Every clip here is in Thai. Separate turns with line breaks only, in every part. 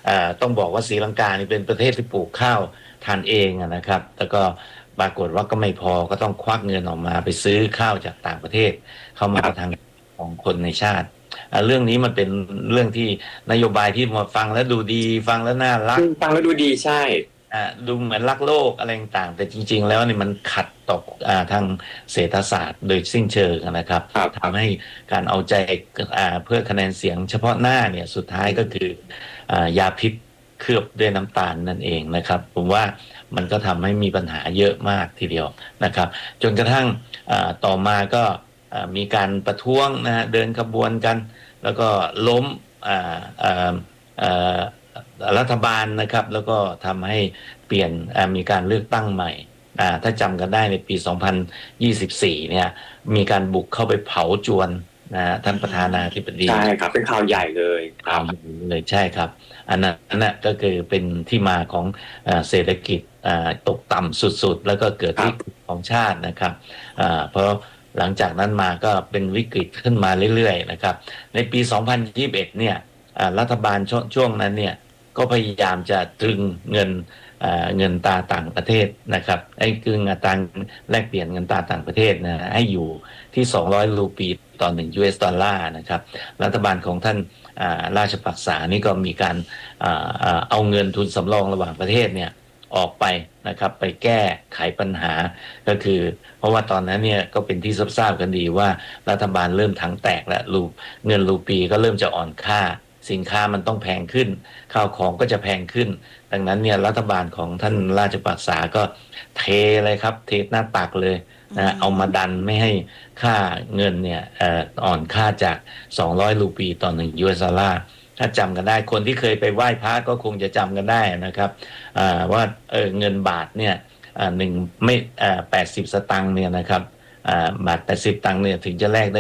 ต้องบอกว่าศรีลังกานี่เป็นประเทศที่ปลูกข้าวทานเองนะครับแล้วก็ปรากฏว่าก็ไม่พอก็ต้องควักเงินออกมาไปซื้อข้าวจากต่างประเทศเข้ามาประทังของคนในชาติเรื่องนี้มันเป็นเรื่องที่นโยบายที่มาฟังแล้วดูดีฟังแล้วน่ารัก
ฟังแล้วดูดีใช่
ดูเหมือนรักโลกอะไรต่างๆแต่จริงๆแล้วนี่มันขัดต่อทางเศรษฐศาสตร์โดยสิ้นเชิงนะครับ
ครับ
ทำให้การเอาใจเพื่อคะแนนเสียงเฉพาะหน้าเนี่ยสุดท้ายก็คือยาพิษเคลือบด้วยน้ำตาลนั่นเองนะครับผมว่ามันก็ทำให้มีปัญหาเยอะมากทีเดียวนะครับจนกระทั่งต่อมาก็มีการประท้วงนะฮะเดินขบวนกันแล้วก็ล้มอ่าอ่าอ่า รัฐบาลนะครับแล้วก็ทำให้เปลี่ยนมีการเลือกตั้งใหม่ถ้าจำกันได้ในปี 2024เนี่ยมีการบุกเข้าไปเผาจวนท่านประธานาธิบดี
ใช่ครับเป็นข่าวใหญ่เลยครับ
ข่าวใหญ่เลยใช่ครับอันนั้นนะก็คือเป็นที่มาของเศรษฐกิจตกต่ำสุดๆแล้วก็เกิดวิกฤตของชาตินะครับเพราะหลังจากนั้นมาก็เป็นวิกฤตขึ้นมาเรื่อยๆนะครับในปี 2021เนี่ยรัฐบาลช่วงนั้นเนี่ย ก็พยายามจะตรึงเงินเงินตราต่างประเทศนะครับไอ้คืออัตราแลกเปลี่ยนเงินตราต่างประเทศนะให้อยู่ที่200รูปีต่อ1 US ดอลลาร์นะครับรัฐบาลของท่านราชปักษานี่ก็มีการเอาเงินทุนสำรองระหว่างประเทศเนี่ยออกไปนะครับไปแก้ไขปัญหาก็คือเพราะว่าตอนนั้นเนี่ยก็เป็นที่ทราบกันดีว่ารัฐบาลเริ่มถังแตกและเงินรูปีก็เริ่มจะอ่อนค่าสินค้ามันต้องแพงขึ้นข้าวของก็จะแพงขึ้นดังนั้นเนี่ยรัฐบาลของท่านราชปักษาก็เทเลยครับเทหน้าตักเลยนะเอามาดันไม่ให้ค่าเงินเนี่ยอ่อนค่าจาก200รูปีต่อ1 US ดอลลาร์ถ้าจำกันได้คนที่เคยไปไหว้พระก็คงจะจำกันได้นะครับว่าเงินบาทเนี่ยหนึ่งไม่80สตางค์เนี่ยนะครับบาท80ตังค์เนี่ยถึงจะแลกได้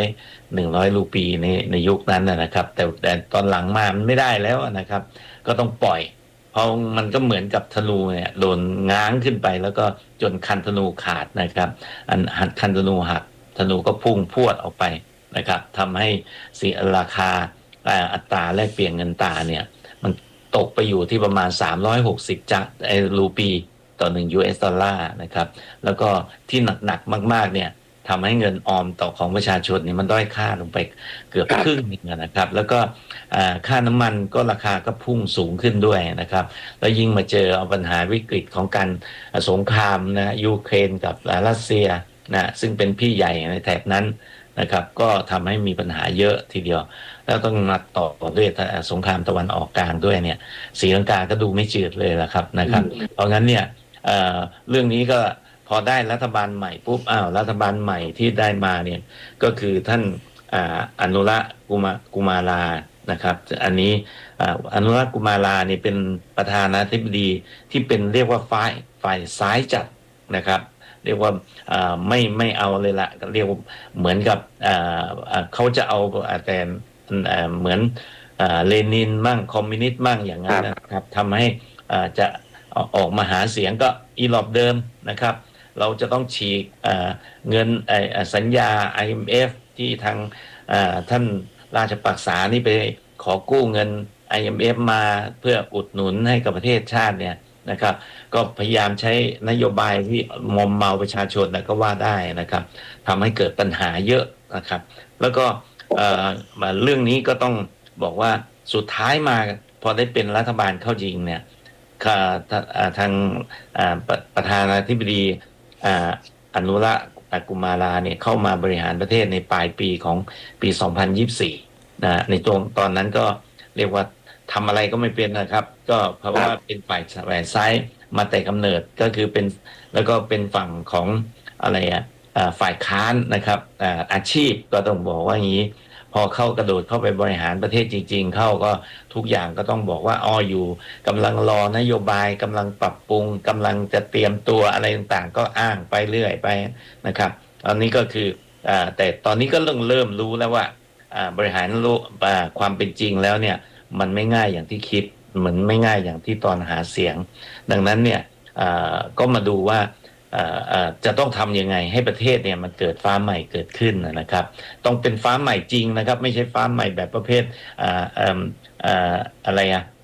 100รูปีในยุคนั้นนะครับแต่ตอนหลังมามันไม่ได้แล้วนะครับก็ต้องปล่อยเพราะมันก็เหมือนกับธนูเนี่ยโดนง้างขึ้นไปแล้วก็จนคันธนูขาดนะครับคันธนูหักธนูก็พุ่งพรวดออกไปนะครับทำให้ราคาอัตราแลกเปลี่ยนเงินตราเนี่ยมันตกไปอยู่ที่ประมาณ360รูปีต่อ1 US ดอลลาร์นะครับแล้วก็ที่หนักๆมากๆเนี่ยทำให้เงินออมต่อของประชาชนนี่มันด้อยค่าลงไปเกือบครึ่งนึงนะครับแล้วก็ค่าน้ำมันก็ราคาก็พุ่งสูงขึ้นด้วยนะครับแล้วยิ่งมาเจอเอาปัญหาวิกฤตของการสงครามนะยูเครนกับรัสเซียนะซึ่งเป็นพี่ใหญ่ในแถบนั้นนะครับก็ทำให้มีปัญหาเยอะทีเดียวแล้วต้องมาต่อด้วยสงครามตะวันออกกลางด้วยเนี่ยศรีลังกาก็ดูไม่จืดเลยละครับนะครับเพราะงั้นเนี่ยเรื่องนี้ก็พอได้รัฐบาลใหม่ปุ๊บรัฐบาลใหม่ที่ได้มาเนี่ยก็คือท่านอนุรักษ์กุมาลานะครับอันนี้อนุรักษ์กุมาลานี่เป็นประธานาธิบดีที่เป็นเรียกว่าฝ่ายซ้ายจัดนะครับเรียกว่าไม่เอาเลยละเรียกว่าเหมือนกับเขาจะเอาแต่เหมือนเลนินมั่งคอมมิวนิสต์มั่งอย่างนั้นนะครับทำให้จะออกมาหาเสียงก็อีหลอบเดิมนะครับเราจะต้องฉีกเงินสัญญา IMF ที่ทางท่านราชปักษานี่ไปขอกู้เงิน IMF มาเพื่ออุดหนุนให้กับประเทศชาติเนี่ยนะครับก็พยายามใช้นโยบายที่มอมเมาประชาชนนะก็ว่าได้นะครับทำให้เกิดปัญหาเยอะนะครับแล้วก็เรื่องนี้ก็ต้องบอกว่าสุดท้ายมาพอได้เป็นรัฐบาลเข้าจริงเนี่ยทางประธานาธิบดีอนุรักษ์กุมาราเนี่ยเข้ามาบริหารประเทศในปลายปีของปี 2024นะในตอนนั้นก็เรียกว่าทำอะไรก็ไม่เป็นนะครับก็เพราะว่าเป็นฝ่ายซ้ายมาแต่กำเนิดก็คือเป็นแล้วก็เป็นฝั่งของอะไรฝ่ายค้านนะครับอาชีพก็ต้องบอกว่าอย่างนี้พอเข้ากระโดดเข้าไปบริหารประเทศจริงๆเข้าก็ทุกอย่างก็ต้องบอกว่าอยู่กำลังรอนโยบายกำลังปรับปรุงกำลังจะเตรียมตัวอะไรต่างๆก็อ้างไปเรื่อยไปนะครับตอนนี้ก็คือแต่ตอนนี้ก็เริ่มรู้แล้วว่าบริหารความเป็นจริงแล้วเนี่ยมันไม่ง่ายอย่างที่คิดเหมือนไม่ง่ายอย่างที่ตอนหาเสียงดังนั้นเนี่ยก็มาดูว่าจะต้องทำยังไงให้ประเทศเนี่ยมันเกิดฟ้าใหม่เกิดขึ้นนะครับต้องเป็นฟ้าใหม่จริงนะครับไม่ใช่ฟ้าใหม่แบบประเภทอะไร